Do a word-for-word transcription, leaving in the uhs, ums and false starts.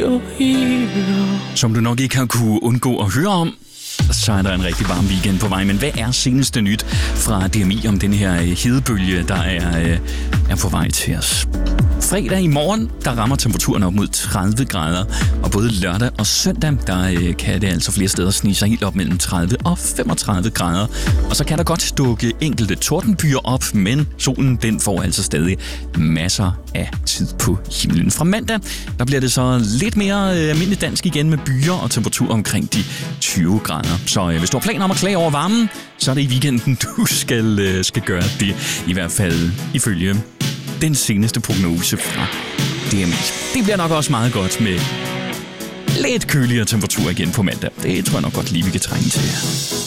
your hero. Som du nok ikke har kunne undgå at høre om, så er der en rigtig varm weekend på vej. Men hvad er seneste nyt fra D M I om den her hedebølge, der er, er på vej til os? Fredag i morgen, der rammer temperaturen op mod tredive grader, og både lørdag og søndag, der kan det altså flere steder snige sig helt op mellem tredive og femogtredive grader. Og så kan der godt dukke enkelte tordenbyer op, men solen den får altså stadig masser af tid på himlen. Fra mandag, der bliver det så lidt mere almindelig dansk igen med byer og temperatur omkring de tyve grader. Så hvis du har planer om at klage over varmen, så er det i weekenden, du skal, skal gøre det. I hvert fald ifølge den seneste prognose fra D M I. Det bliver nok også meget godt med lidt køligere temperatur igen på mandag. Det tror jeg nok godt lige, vi kan trænge til.